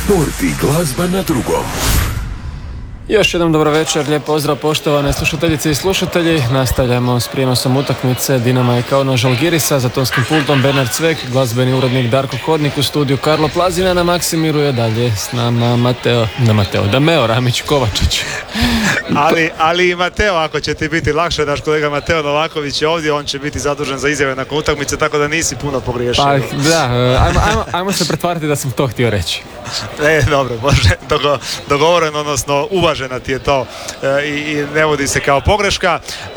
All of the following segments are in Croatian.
Sport i glazba na drugom. Još jednom dobro večer, lijep pozdrav poštovane slušateljice i slušatelji. Nastavljamo s prijenosom utakmice Dinama i Kauna Žalgirisa, za tonskim pultom Bernard Cvek, glazbeni urednik Darko Hodnik, u studiju Karlo Plazina, na Maksimiru je dalje s nama Dameo Ramić-Kovačić. Ali i Mateo, ako će ti biti lakše, naš kolega Mateo Novaković je ovdje, on će biti zadužen za izjave nakon utakmice, tako da nisi puno pogriješio. Pa da, ajmo se pretvarati da sam to htio reći. Dobro, može, dogovoreno, odnosno uvažena ti je to i ne vodi se kao pogreška.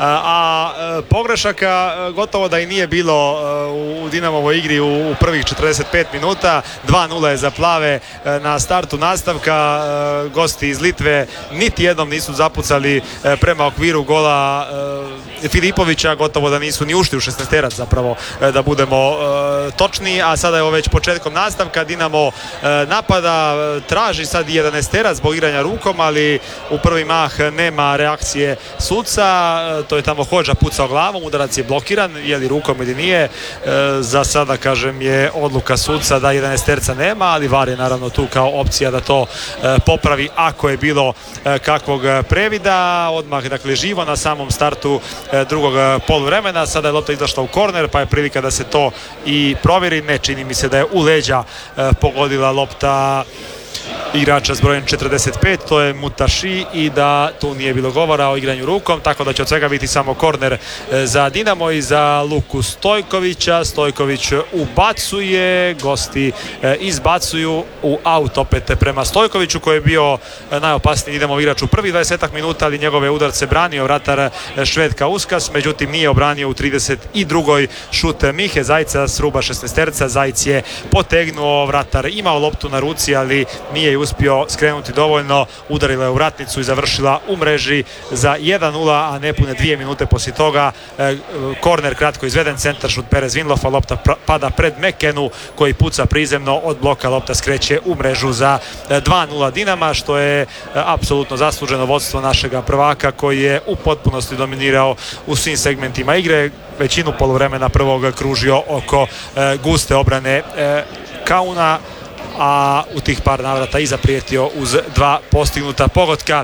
A pogrešaka gotovo da i nije bilo u Dinamovoj igri u prvih 45 minuta. 2-0 je za plave na startu nastavka. Gosti iz Litve niti jednom nisu zapucali prema okviru gola Filipovića, gotovo da nisu ni ušli u 16-terac, zapravo, da budemo točni, a sada je ovo već početkom nastavka. Dinamo napada, traži sad 11-terac zbog igranja rukom, ali u prvi mah nema reakcije suca. To je tamo Hodža pucao glavom, udarac je blokiran, je li rukom ili nije. Za sada, kažem, je odluka suca da 11-terca nema, ali VAR je naravno tu kao opcija da to popravi ako je bilo kakvog previda. Odmah, dakle, živo na samom startu drugog poluvremena. Sada je lopta izašla u korner, pa je prilika da se to i provjeri. Ne čini mi se da je u leđa pogodila lopta igrača s brojem 45, to je Mutaši, i da tu nije bilo govora o igranju rukom, tako da će od svega biti samo korner za Dinamo i za Luku Stojkovića. Stojković ubacuje, gosti izbacuju u aut opet prema Stojkoviću, koji je bio najopasniji Dinamov igrač u prvih 20 minuta, ali njegove udarce branio vratar Šved Kauskas, međutim nije obranio u 32. šut Mihe Zajca s ruba 16-terca. Zajc je potegnuo, vratar imao loptu na ruci, ali nije ju uspio skrenuti dovoljno, udarila je u vratnicu i završila u mreži za 1-0, a nepune 2 minute poslije toga korner kratko izveden, centar šut Perez Vinlofa, lopta pada pred Mekenu koji puca prizemno od bloka, lopta skreće u mrežu za 2-0 Dinama, što je apsolutno zasluženo vodstvo našega prvaka, koji je u potpunosti dominirao u svim segmentima igre, većinu poluvremena prvog kružio oko guste obrane Kauna, a u tih par navrata i zaprijetio uz 2 postignuta pogotka.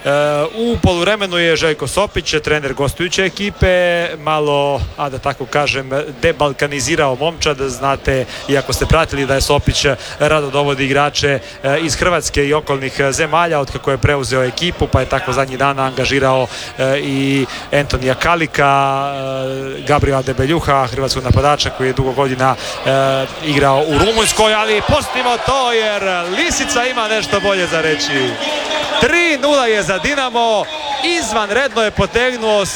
U poluvremenu je Željko Sopić, trener gostujuće ekipe, malo, da tako kažem, debalkanizirao momčad. Znate, iako ste pratili, da je Sopić rado dovodi igrače iz Hrvatske i okolnih zemalja od kako je preuzeo ekipu, pa je tako zadnjih dana angažirao i Antonija Kalika, Gabriela Debeljuha, hrvatskog napadača koji je dugo godina igrao u Rumunjskoj, ali pustimo to jer Lisica ima nešto bolje za reći. 3-0 je za Dinamo, izvanredno je potegnuo